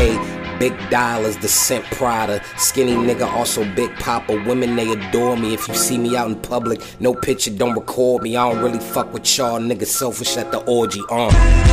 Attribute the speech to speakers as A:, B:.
A: Hey, big dollars, the scent Prada. Skinny nigga, also big papa. Women, they adore me. If you see me out in public, no picture, don't record me. I don't really fuck with y'all niggas selfish at the orgy.